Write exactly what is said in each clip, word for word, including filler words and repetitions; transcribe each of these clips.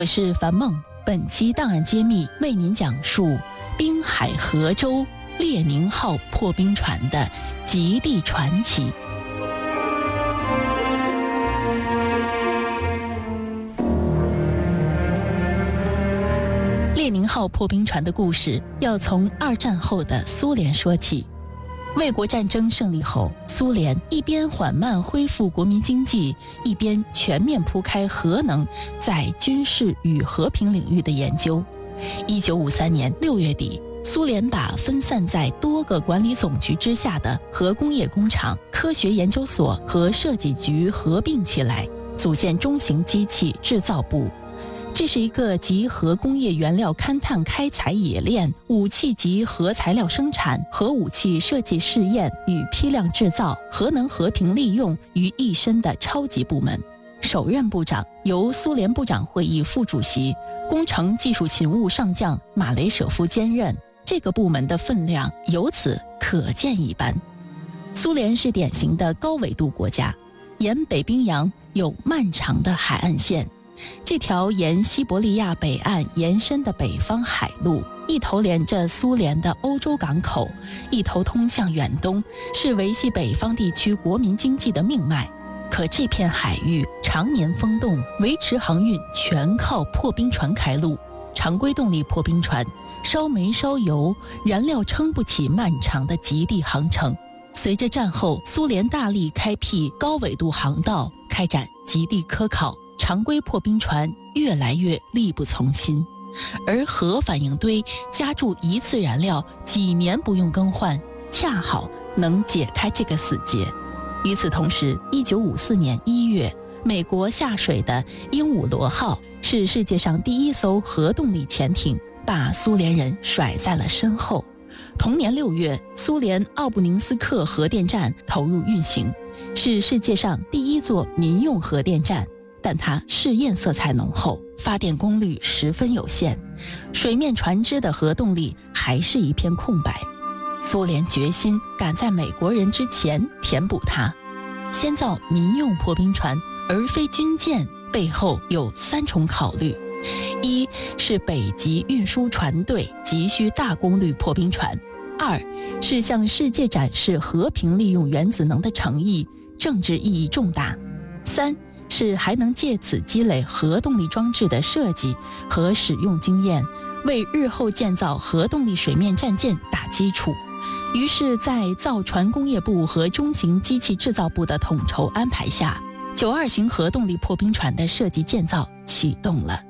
我是樊梦，本期档案揭秘为您讲述滨海合州列宁号破冰船的极地传奇。列宁号破冰船的故事要从二战后的苏联说起。卫国战争胜利后，苏联一边缓慢恢复国民经济，一边全面铺开核能在军事与和平领域的研究。一九五三年六月底，苏联把分散在多个管理总局之下的核工业工厂、科学研究所和设计局合并起来，组建中型机器制造部。这是一个集核工业原料勘探开采冶炼、武器及核材料生产、核武器设计试验与批量制造、核能和平利用于一身的超级部门。首任部长由苏联部长会议副主席、工程技术勤务上将马雷舍夫兼任，这个部门的分量由此可见一斑。苏联是典型的高纬度国家，沿北冰洋有漫长的海岸线。这条沿西伯利亚北岸延伸的北方海路，一头连着苏联的欧洲港口，一头通向远东，是维系北方地区国民经济的命脉。可这片海域常年风冻，维持航运全靠破冰船开路。常规动力破冰船烧煤烧油，燃料撑不起漫长的极地航程。随着战后苏联大力开辟高纬度航道，开展极地科考，常规破冰船越来越力不从心，而核反应堆加注一次燃料几年不用更换，恰好能解开这个死结。与此同时，一九五四年一月，美国下水的鹦鹉螺号是世界上第一艘核动力潜艇，把苏联人甩在了身后。同年六月，苏联奥布宁斯克核电站投入运行，是世界上第一座民用核电站，但它试验色彩浓厚，发电功率十分有限，水面船只的核动力还是一片空白。苏联决心赶在美国人之前填补它，先造民用破冰船而非军舰，背后有三重考虑：一是北极运输船队急需大功率破冰船；二是向世界展示和平利用原子能的诚意，政治意义重大；三是还能借此积累核动力装置的设计和使用经验，为日后建造核动力水面战舰打基础。于是在造船工业部和中型机器制造部的统筹安排下，九二型核动力破冰船的设计建造启动了。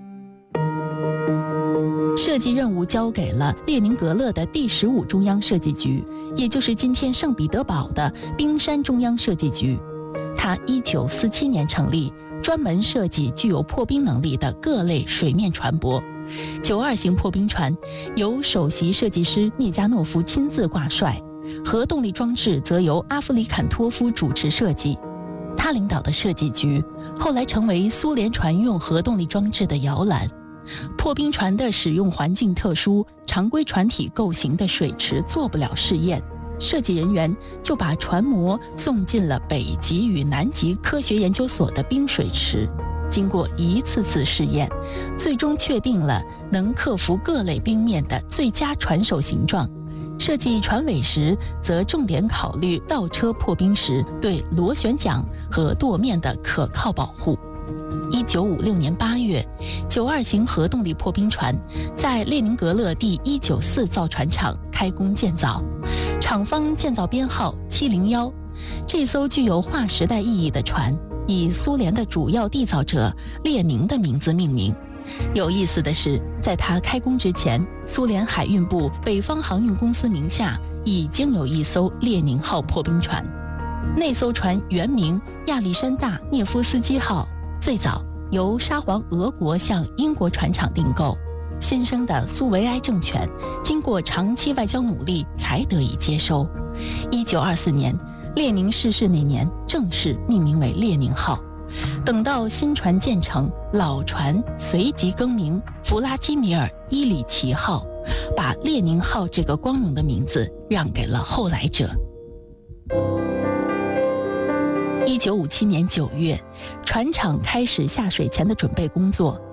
设计任务交给了列宁格勒的第十五中央设计局，也就是今天圣彼得堡的冰山中央设计局。它一九四七年成立，专门设计具有破冰能力的各类水面船舶。九二型破冰船由首席设计师聂加诺夫亲自挂帅，核动力装置则由阿夫里坎托夫主持设计。他领导的设计局后来成为苏联船用核动力装置的摇篮。破冰船的使用环境特殊，常规船体构型的水池做不了试验，设计人员就把船模送进了北极与南极科学研究所的冰水池，经过一次次试验，最终确定了能克服各类冰面的最佳船首形状。设计船尾时，则重点考虑倒车破冰时对螺旋桨和舵面的可靠保护。一九五六年八月，九二型核动力破冰船在列宁格勒第一九四造船厂开工建造，厂方建造编号七零一。这艘具有划时代意义的船以苏联的主要缔造者列宁的名字命名。有意思的是，在它开工之前，苏联海运部北方航运公司名下已经有一艘列宁号破冰船。那艘船原名亚历山大·涅夫斯基号，最早由沙皇俄国向英国船厂订购，新生的苏维埃政权经过长期外交努力才得以接收。一九二四年，列宁逝世那年，正式命名为列宁号。等到新船建成，老船随即更名弗拉基米尔·伊里奇号，把列宁号这个光荣的名字让给了后来者。一九五七年九月，船厂开始下水前的准备工作。